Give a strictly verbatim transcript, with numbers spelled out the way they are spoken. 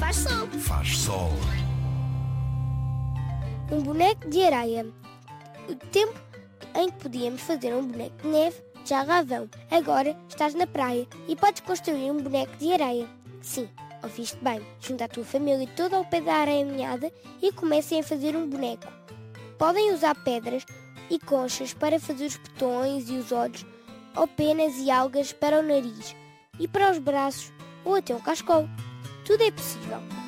faz sol. Faz sol. Um boneco de areia. O tempo em que podíamos fazer um boneco de neve já lá vão. Agora estás na praia e podes construir um boneco de areia. Sim, ouviste bem. Junta a tua família toda ao pé da areia molhada e comecem a fazer um boneco. Podem usar pedras e conchas para fazer os botões e os olhos, ou penas e algas para o nariz e para os braços, ou até um cascol. Tudo é possível.